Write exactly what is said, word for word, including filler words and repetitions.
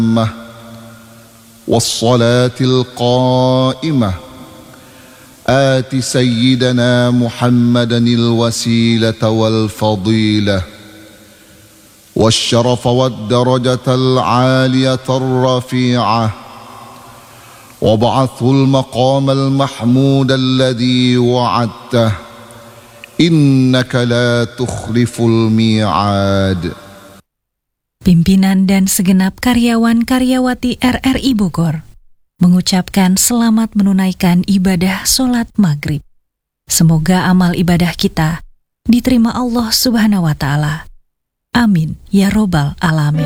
والصلاة القائمة آت سيدنا محمدا الوسيلة والفضيلة والشرف والدرجة العالية الرفيعة وابعثه المقام المحمود الذي وعدته إنك لا تخلف الميعاد. Pimpinan dan segenap karyawan-karyawati R R I Bogor mengucapkan selamat menunaikan ibadah sholat maghrib. Semoga amal ibadah kita diterima Allah Subhanahu wa Ta'ala. Amin ya Robbal Alamin.